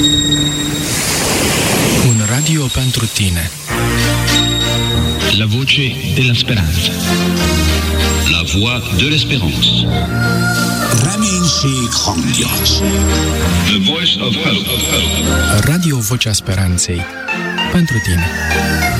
Un radio pentru tine. La voce della speranza. La voix de l'espérance. Reménység hangja. The voice of hope. Radio Vocea Speranței. Pentru tine.